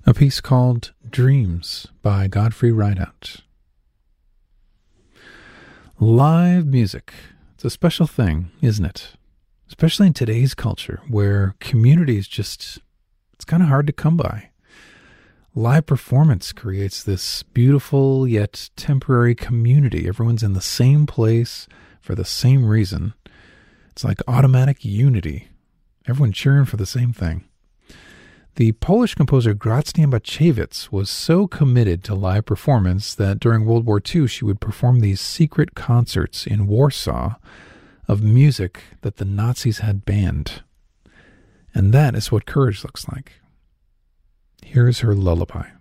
A piece called Dreams by Godfrey Rideout. Live music. It's a special thing, isn't it? Especially in today's culture where community is just, it's kind of hard to come by. Live performance creates this beautiful yet temporary community. Everyone's in the same place for the same reason. It's like automatic unity. Everyone cheering for the same thing. The Polish composer Grażyna Baciewicz was so committed to live performance that during World War II she would perform these secret concerts in Warsaw of music that the Nazis had banned. And that is what courage looks like. Here's her lullaby.